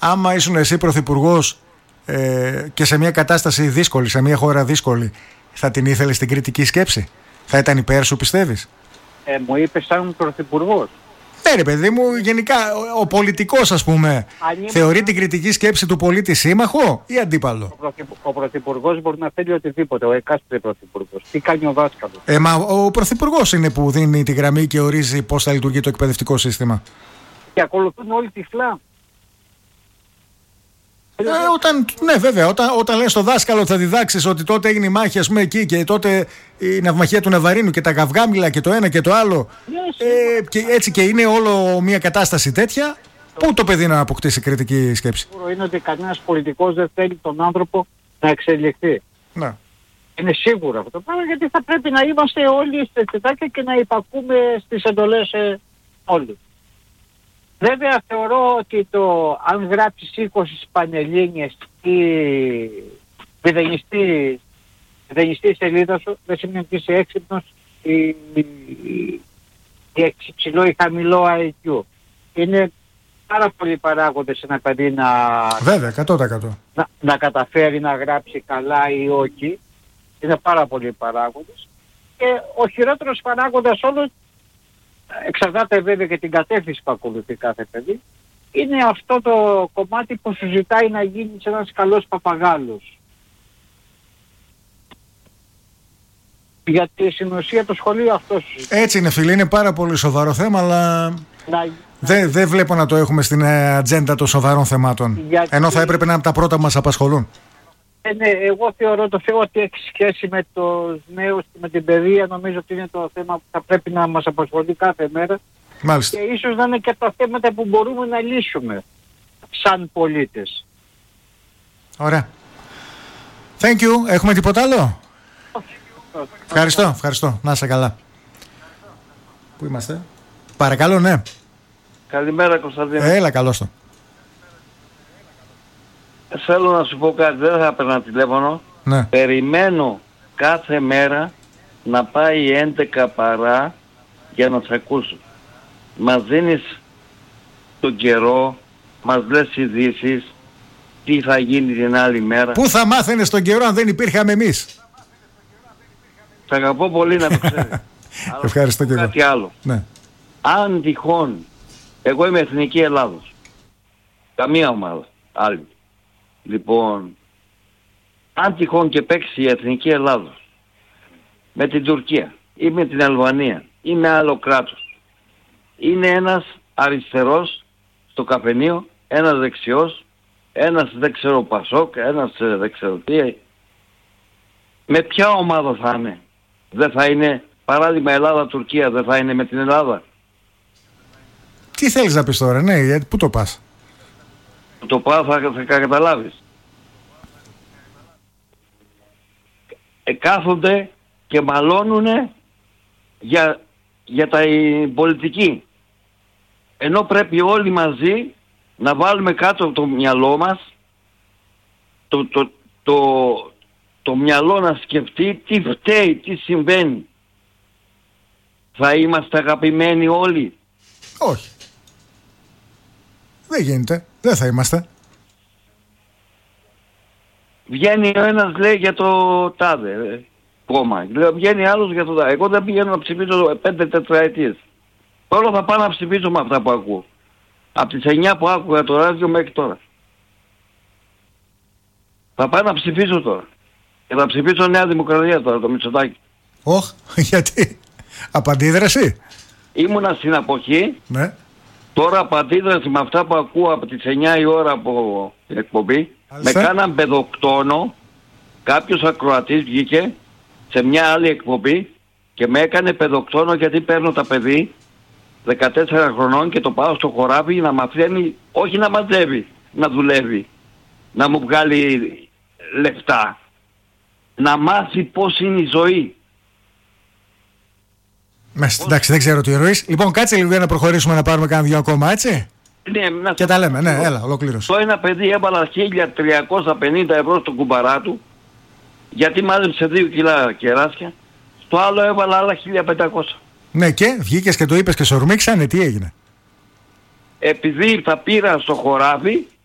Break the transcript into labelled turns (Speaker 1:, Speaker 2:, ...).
Speaker 1: άμα ήσουν εσύ πρωθυπουργός και σε μια κατάσταση δύσκολη, σε μια χώρα δύσκολη, θα την ήθελες την κριτική σκέψη? Θα ήταν υπέρ σου, πιστεύεις?
Speaker 2: Μου είπε σαν πρωθυπουργός.
Speaker 1: Ναι ρε παιδί μου, γενικά ο πολιτικός, ας πούμε, θεωρεί την κριτική σκέψη του πολίτη σύμμαχο ή αντίπαλο?
Speaker 2: Ο πρωθυπουργός μπορεί να θέλει οτιδήποτε, ο εκάστοτε πρωθυπουργός. Τι κάνει ο δάσκαλος?
Speaker 1: Μα ο πρωθυπουργός είναι που δίνει τη γραμμή και ορίζει πώς θα λειτουργεί το εκπαιδευτικό σύστημα.
Speaker 2: Και ακολουθούν όλοι τυφλά.
Speaker 1: Ναι, βέβαια, όταν λες στο δάσκαλο θα διδάξεις ότι τότε έγινε η μάχη, ας πούμε, εκεί και τότε η ναυμαχία του Ναβαρίνου και τα καυγάμιλα και το ένα και το άλλο. Και έτσι και είναι όλο μια κατάσταση τέτοια. Πού το παιδί να αποκτήσει κριτική σκέψη?
Speaker 2: Είναι ότι κανένας πολιτικός δεν θέλει τον άνθρωπο να εξελιχθεί.
Speaker 1: Να.
Speaker 2: Είναι σίγουρο αυτό το πράγμα, γιατί θα πρέπει να είμαστε όλοι στα τσιτάκια και να υπακούμε στις εντολές όλοι. Βέβαια θεωρώ ότι αν γράψεις 20 πανελλήνιες ή μηδενιστή σελίδα σου, δεν σημαίνει ότι είσαι έξυπνος ή υψηλό ή χαμηλό IQ. Είναι πάρα πολλοί παράγοντες ένα παιδί
Speaker 1: βέβαια, 100%.
Speaker 2: να καταφέρει να γράψει καλά ή όχι. Είναι πάρα πολλοί παράγοντες. Και ο χειρότερος παράγοντας όλων, εξαρτάται βέβαια και την κατεύθυνση που ακολουθεί κάθε παιδί, είναι αυτό το κομμάτι που σου ζητάει να γίνεις ένας καλός παπαγάλος. Γιατί στην ουσία το σχολείο αυτό σου ζητάει.
Speaker 1: Έτσι είναι φίλε, είναι πάρα πολύ σοβαρό θέμα, αλλά δεν βλέπω να το έχουμε στην ατζέντα των σοβαρών θεμάτων. Ενώ θα έπρεπε να είναι από τα πρώτα που μας απασχολούν.
Speaker 2: Ναι, εγώ θεωρώ το θέμα ότι έχει σχέση με τους νέους και με την παιδεία. Νομίζω ότι είναι το θέμα που θα πρέπει να μας απασχολεί κάθε μέρα.
Speaker 1: Μάλιστα.
Speaker 2: Και ίσως να είναι και από τα θέματα που μπορούμε να λύσουμε σαν πολίτες.
Speaker 1: Ωραία. Thank you. Έχουμε τίποτα άλλο? Ευχαριστώ. Να είσαι καλά. Πού είμαστε? Παρακαλώ, ναι.
Speaker 3: Καλημέρα Κωνσταντίνο.
Speaker 1: Έλα, καλώς το.
Speaker 3: Θέλω να σου πω κάτι, δεν θα έπαιρνα τηλέφωνο.
Speaker 1: Ναι.
Speaker 3: Περιμένω κάθε μέρα να πάει 11 παρά για να σε ακούσω. Μας δίνεις τον καιρό, μας λες ειδήσεις, τι θα γίνει την άλλη μέρα.
Speaker 1: Πού θα μάθαινες τον καιρό αν δεν υπήρχαμε εμείς?
Speaker 3: Θα αγαπώ πολύ να το ξέρεις.
Speaker 1: Ευχαριστώ και εγώ.
Speaker 3: Κάτι άλλο.
Speaker 1: Ναι.
Speaker 3: Αν τυχόν, εγώ είμαι Εθνική Ελλάδος. Καμία ομάδα άλλη. Λοιπόν, αν τυχόν και παίξει η Εθνική Ελλάδος με την Τουρκία ή με την Αλβανία ή με άλλο κράτος, είναι ένας αριστερός στο καφενείο, ένας δεξιός, ένας δεν ξέρω Πασόκ, ένας δεν ξέρω τι, με ποια ομάδα θα είναι? Δεν θα είναι, παράδειγμα Ελλάδα-Τουρκία, δεν θα είναι με την Ελλάδα?
Speaker 1: Τι θέλεις να πεις τώρα? Ναι, γιατί πού το πας?
Speaker 3: Το πάω θα καταλάβεις. Κάθονται και μαλώνουνε για τα πολιτική. Ενώ πρέπει όλοι μαζί να βάλουμε κάτω από το μυαλό μας το μυαλό να σκεφτεί τι φταίει, τι συμβαίνει. Θα είμαστε αγαπημένοι όλοι?
Speaker 1: Όχι. Δεν γίνεται. Δεν θα είμαστε.
Speaker 3: Βγαίνει ο ένας λέει για το τάδε κόμμα. Βγαίνει άλλος για το τάδε. Εγώ δεν πηγαίνω να ψηφίσω 5 τετραετίες. Τώρα θα πάω να ψηφίσω με αυτά που ακούω. Από τις 9 που άκουγα το ράδιο μέχρι τώρα. Θα πάω να ψηφίσω τώρα. Και θα ψηφίσω Νέα Δημοκρατία τώρα, το Μητσοτάκη.
Speaker 1: Όχι, γιατί? Απαντήδραση?
Speaker 3: Ήμουνα στην αποχή.
Speaker 1: Ναι.
Speaker 3: Τώρα απαντήδραση με αυτά που ακούω από τις 9 η ώρα από την εκπομπή. Με κάναν παιδοκτόνο. Κάποιος ακροατής βγήκε σε μια άλλη εκπομπή και με έκανε παιδοκτόνο γιατί παίρνω τα παιδί 14 χρονών και το πάω στο χωράφι να μαθαίνει, όχι να μαζεύει, να δουλεύει, να μου βγάλει λεφτά, να μάθει πώς είναι η ζωή.
Speaker 1: Εντάξει, δεν ξέρω τι εννοείς. Λοιπόν, κάτσε λίγο για να προχωρήσουμε, να πάρουμε κάνα 2 ακόμα, έτσι.
Speaker 3: Ναι,
Speaker 1: και τα λέμε, ναι, έλα, ολοκλήρωσε.
Speaker 3: Το ένα παιδί έβαλα 1.350 ευρώ στο κουμπαρά του, γιατί μάζεψε 2 κιλά κεράσια. Στο άλλο έβαλα άλλα 1.500.
Speaker 1: Ναι, και βγήκες και το είπες και σορμήξανε, τι έγινε?
Speaker 3: Επειδή τα πήρα στο χωράφι,